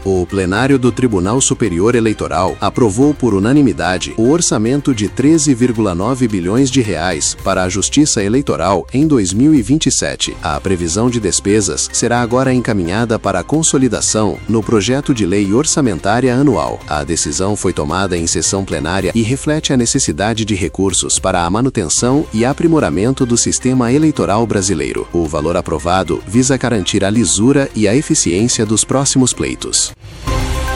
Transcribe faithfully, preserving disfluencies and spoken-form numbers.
O plenário do Tribunal Superior Eleitoral aprovou por unanimidade o orçamento de treze vírgula nove bilhões de reais para a Justiça Eleitoral em dois mil e vinte e sete. A previsão de despesas será agora encaminhada para a consolidação no projeto de lei orçamentária anual. A decisão foi tomada em sessão plenária e reflete a necessidade de recursos para a manutenção e aprimoramento do sistema eleitoral brasileiro. O valor aprovado visa garantir a lisura e a eficiência dos próximos pleitos.